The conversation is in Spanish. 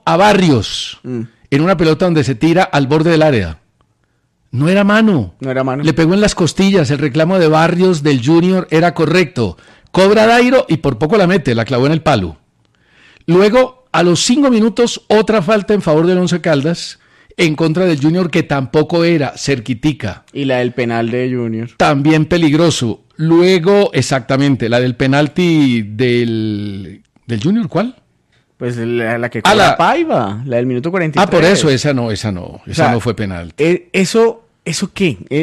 a Barrios en una pelota donde se tira al borde del área. No era mano. No era mano. Le pegó en las costillas. El reclamo de Barrios del Junior era correcto. Cobra Dairo y por poco la mete, la clavó en el palo. Luego, a los 5 minutos, otra falta en favor del Once Caldas en contra del Junior que tampoco era, cerquitica. Y la del penal de Junior. También peligroso. Luego, exactamente, la del penalti del Junior, ¿cuál? Pues la que cobra Paiva, la del minuto 43. Por eso, esa no fue penalti. ¿Eso qué?